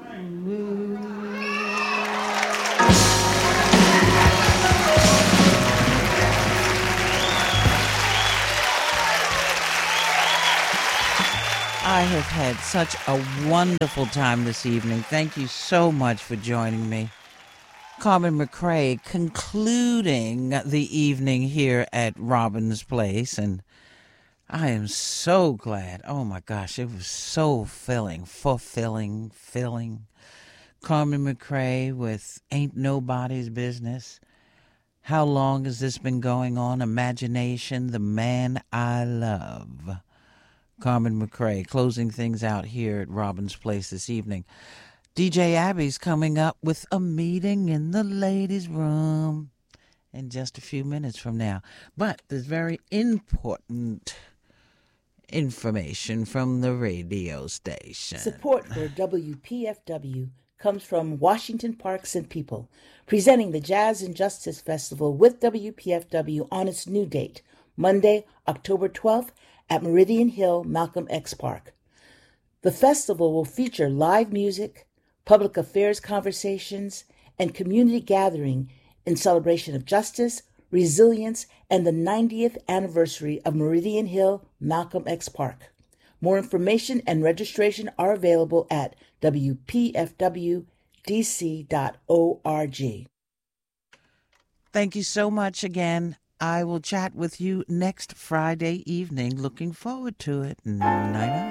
I have had such a wonderful time this evening. Thank you so much for joining me. Carmen McRae concluding the evening here at Robin's Place, and I am so glad. Oh my gosh, it was so fulfilling. Carmen McRae with Ain't Nobody's Business. How long has this been going on? Imagination, the man I love. Carmen McRae closing things out here at Robin's Place this evening. DJ Abby's coming up with a meeting in the ladies' room in just a few minutes from now. But there's very important information from the radio station. Support for WPFW comes from Washington Parks and People, presenting the Jazz and Justice Festival with WPFW on its new date, Monday, October 12th, at Meridian Hill Malcolm X Park. The festival will feature live music, public affairs conversations, and community gathering in celebration of justice, resilience, and the 90th anniversary of Meridian Hill Malcolm X Park. More information and registration are available at wpfwdc.org. Thank you so much again. I will chat with you next Friday evening. Looking forward to it. Night night.